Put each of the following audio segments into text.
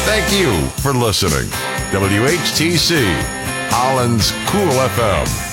Thank you for listening. WHTC, Holland's Cool FM.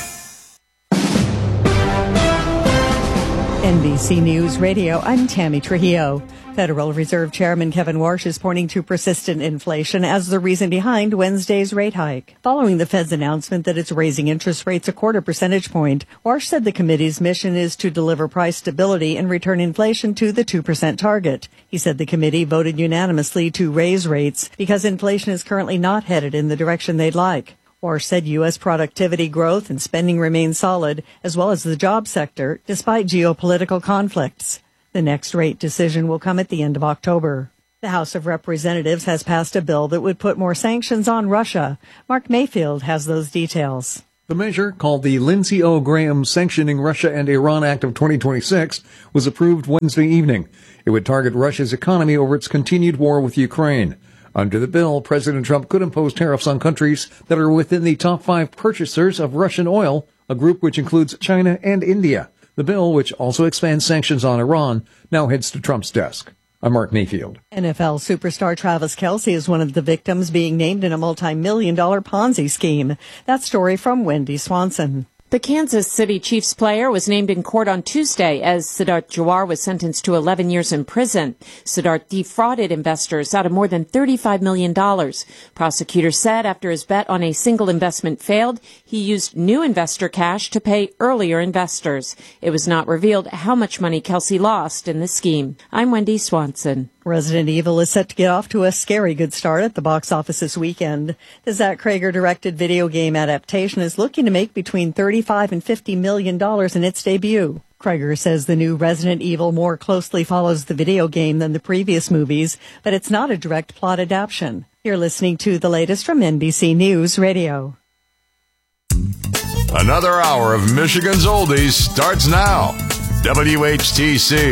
NBC News Radio, I'm Tammy Trujillo. Federal Reserve Chairman Kevin Warsh is pointing to persistent inflation as the reason behind Wednesday's rate hike. Following the Fed's announcement that it's raising interest rates a 0.25 percentage point, Warsh said the committee's mission is to deliver price stability and return inflation to the 2% target. He said the committee voted unanimously to raise rates because inflation is currently not headed in the direction they'd like. Warsh said U.S. productivity growth and spending remain solid, as well as the job sector, despite geopolitical conflicts. The next rate decision will come at the end of October. The House of Representatives has passed a bill that would put more sanctions on Russia. Mark Mayfield has those details. The measure, called the Lindsey O. Graham Sanctioning Russia and Iran Act of 2026, was approved Wednesday evening. It would target Russia's economy over its continued war with Ukraine. Under the bill, President Trump could impose tariffs on countries that are within the top 5 purchasers of Russian oil, a group which includes China and India. The bill, which also expands sanctions on Iran, now heads to Trump's desk. I'm Mark Mayfield. NFL superstar Travis Kelce is one of the victims being named in a multi-million-dollar Ponzi scheme. That story from Wendy Swanson. The Kansas City Chiefs player was named in court on Tuesday as Siddharth Jawar was sentenced to 11 years in prison. Siddharth defrauded investors out of more than $35 million. Prosecutors said after his bet on a single investment failed, he used new investor cash to pay earlier investors. It was not revealed how much money Kelce lost in the scheme. I'm Wendy Swanson. Resident Evil is set to get off to a scary good start at the box office this weekend. The Zach Cregger-directed video game adaptation is looking to make between $35 and $50 million in its debut. Cregger says the new Resident Evil more closely follows the video game than the previous movies, but it's not a direct plot adaptation. You're listening to the latest from NBC News Radio. Another hour of Michigan's Oldies starts now. WHTC.